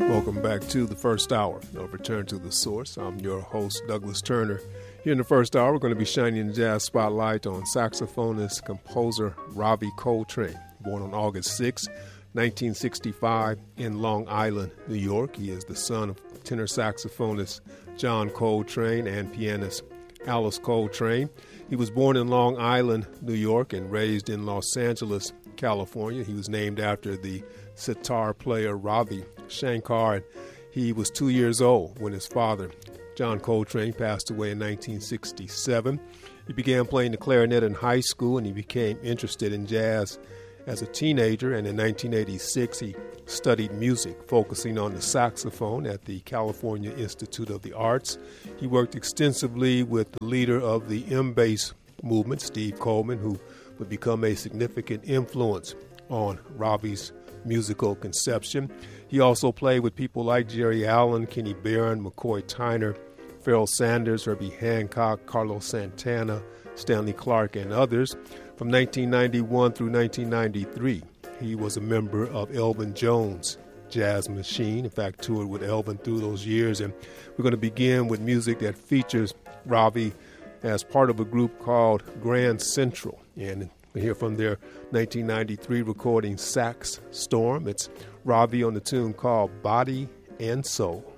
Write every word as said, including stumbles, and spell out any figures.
Welcome back to the first hour of Return to the Source. I'm your host, Douglas Turner. Here in the first hour, we're going to be shining the jazz spotlight on saxophonist, composer Ravi Coltrane. Born on August sixth, nineteen sixty-five in Long Island, New York. He is the son of tenor saxophonist John Coltrane and pianist Alice Coltrane. He was born in Long Island, New York, and raised in Los Angeles, California. He was named after the sitar player Ravi Shankar. He was two years old when his father, John Coltrane, passed away in nineteen sixty-seven. He began playing the clarinet in high school, and he became interested in jazz as a teenager. And in nineteen eighty-six, he studied music, focusing on the saxophone at the California Institute of the Arts. He worked extensively with the leader of the M-Bass movement, Steve Coleman, who would become a significant influence on Ravi's musical conception. He also played with people like Jerry Allen, Kenny Barron, McCoy Tyner, Pharoah Sanders, Herbie Hancock, Carlos Santana, Stanley Clarke, and others. From nineteen ninety-one through nineteen ninety-three, he was a member of Elvin Jones' Jazz Machine. In fact, toured with Elvin through those years. And we're going to begin with music that features Ravi as part of a group called Grand Central. And we hear from their nineteen ninety-three recording Sax Storm. It's Ravi on the tune called Body and Soul.